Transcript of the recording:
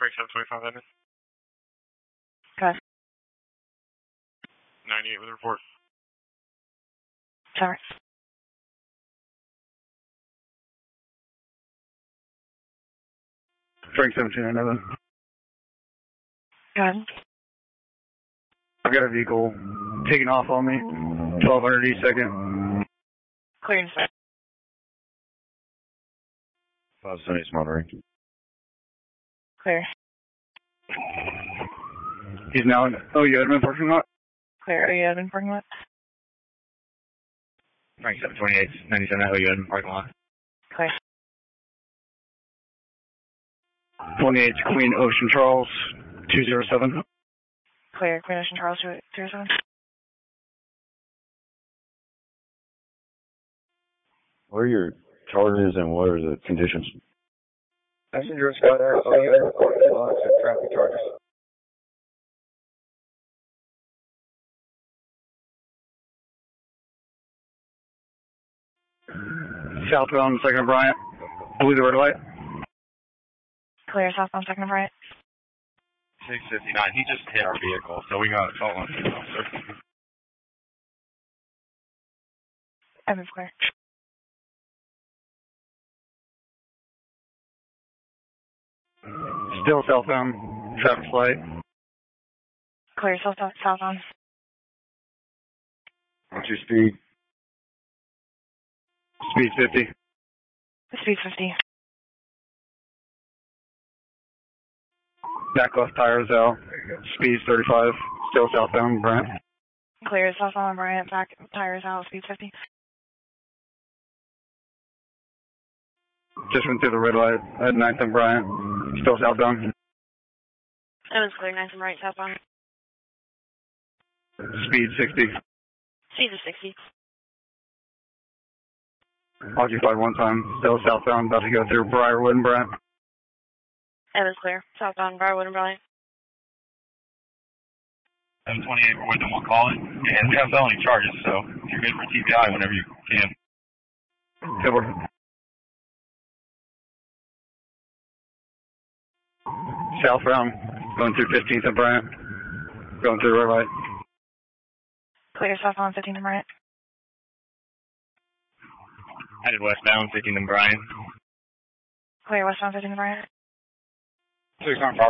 Break 725 Edmond. Okay. 98 with a report. Sorry. Frank 1711. Go ahead. I've got a vehicle taking off on me. 1200 east second. Clear and start. 570 is monitoring. Clear. He's now in Edmond parking lot. Clear. Are you out in parking lot? Frank 728, 97 Edmond parking lot. Clear. 28 Queen Ocean Charles 207. Clear. Queen Ocean Charles 207. What are your charges and what are the conditions? Passenger Scott Air, lots of traffic charges. Southbound, 2nd and Bryant. Blue the red light. Clear. Southbound 2nd and Bryant. 659. He just hit our vehicle, so we got a call on him, officer. Evans clear. Still southbound, traffic light. Clear. Southbound. What's your speed? Speed 50. Speed 50. Back left tires out. Speed 35. Still southbound, Bryant. Clear. Southbound Bryant. Back tires out. Speed 50. Just went through the red light at 9th and Bryant. Still southbound. Evans clear. 9th and Bryant. Southbound. Speed 60. Speed is 60. Occupied one time. Still southbound. About to go through Briarwood and Bryant. Evans clear. Southbound Briarwood and Bryant. 728, we're with them, we'll call it. And we have felony charges, so you're good for TPI whenever you can. Good work. Southbound, going through 15th and Bryant. Going through red light. Clear. Southbound 15th and Bryant. Headed westbound, 15th and Bryant. Clear. Westbound 15th and Bryant. 6 on